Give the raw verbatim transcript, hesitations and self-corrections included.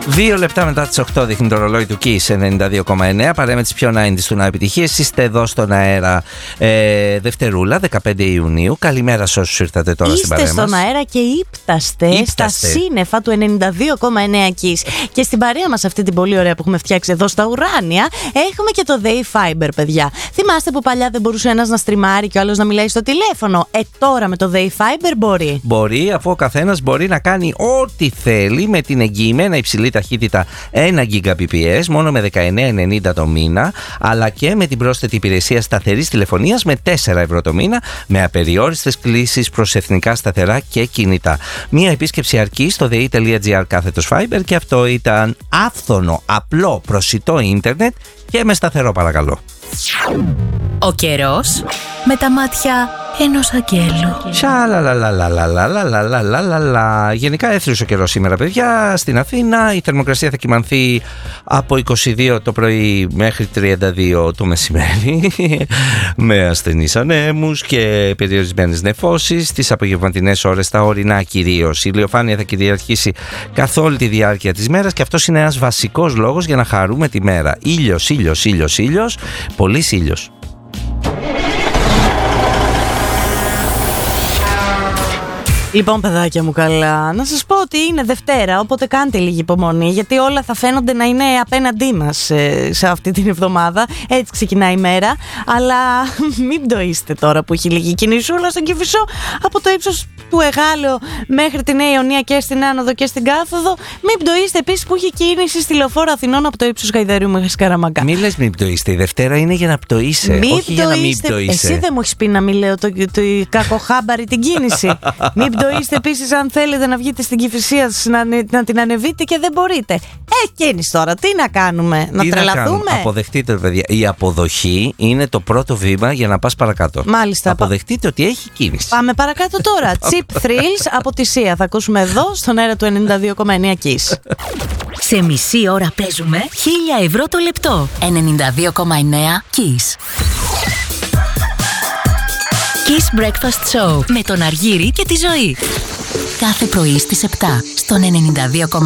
Δύο λεπτά μετά τις οκτώ δείχνει το ρολόι του Kiss ενενήντα δύο κόμμα εννέα. Παρέα με τις πιο ενενήντα του να επιτυχίες. Είστε εδώ στον αέρα ε, Δευτερούλα, δεκαπέντε Ιουνίου. Καλημέρα σε όσους ήρθατε τώρα Είστε στην παρέα μας. στον αέρα και ύπταστε, Ήπταστε. στα σύννεφα του ενενήντα δύο κόμμα εννέα Kiss. Και στην παρέα μας αυτή την πολύ ωραία που έχουμε φτιάξει εδώ στα ουράνια, έχουμε και το Day Fiber, παιδιά. Θυμάστε που παλιά δεν μπορούσε ένας να στριμάρει και ο άλλος να μιλάει στο τηλέφωνο? Ε, τώρα με το Day Fiber μπορεί. Μπορεί, αφού ο καθένας μπορεί να κάνει ό,τι θέλει με την εγγυημένα υψηλή ταχύτητα ένα Gbps μόνο με δεκαεννέα ενενήντα το μήνα, αλλά και με την πρόσθετη υπηρεσία σταθερής τηλεφωνίας με τέσσερα ευρώ το μήνα, με απεριόριστες κλήσεις προς εθνικά σταθερά και κινητά. Μία επίσκεψη αρκεί στο δε.gr κάθετος Fiber και αυτό ήταν άφθονο, απλό, προσιτό ίντερνετ και με σταθερό, παρακαλώ. Ο καιρός με τα μάτια ενός αγγέλου. Σαλαλαλαλαλαλαλαλαλα. Γενικά έθριος ο καιρός σήμερα, παιδιά, στην Αθήνα. Η θερμοκρασία θα κυμανθεί από είκοσι δύο το πρωί μέχρι τριάντα δύο το μεσημέρι, με ασθενείς ανέμους και περιορισμένες νεφώσεις. Τις απογευματινές ώρες, τα ορεινά κυρίως. Η ηλιοφάνεια θα κυριαρχήσει καθ' όλη τη διάρκεια της μέρας και αυτός είναι ένας βασικός λόγος για να χαρούμε τη μέρα. Ήλιος, ήλιος, ήλιος, ήλιος, πολύς ήλιος. Λοιπόν, παιδάκια μου καλά, να σας πω ότι είναι Δευτέρα, οπότε κάντε λίγη υπομονή, γιατί όλα θα φαίνονται να είναι απέναντί μας ε, σε αυτή την εβδομάδα. Έτσι ξεκινάει η μέρα, αλλά μην πτωείστε τώρα που έχει λίγη κινησούλα στον Κηφισό, από το ύψος του Εγάλεω μέχρι τη Νέα Ιωνία και στην Άνοδο και στην Κάθοδο. Μην πτωείστε επίσης που έχει κίνηση στη Λεωφόρο Αθηνών από το ύψος Γαϊδαρίου μέχρι Σκαραμαγκά. Μη λες μην πτωείστε, η Δευτέρα είναι για να πτωείσαι, Μην όχι για να μην πτωείσαι. Εσύ δεν μου έχεις πει να μην λέω το, το, το κακοχάμπαρη την κίνηση. Μην πτωείστε επίσης αν θέλετε να βγείτε στην Κηφισία να, να την ανεβείτε και δεν μπορείτε. Ε, κίνηση τώρα, τι να κάνουμε, να τι τρελαθούμε? Να αποδεχτείτε, παιδιά. Η αποδοχή είναι το πρώτο βήμα για να πας παρακάτω. Μάλιστα. Αποδεχτείτε ότι έχει κίνηση. Πάμε παρακάτω τώρα. Cheap Thrills από τη Σία. Θα ακούσουμε εδώ στον αέρα του ενενήντα δύο κόμμα εννέα Kiss. Σε μισή ώρα παίζουμε χίλια ευρώ το λεπτό. ενενήντα δύο κόμμα εννέα Kiss. Kiss Breakfast Show με τον Αργύρη και τη Ζωή. Κάθε πρωί στις επτά στον ενενήντα δύο κόμμα εννέα.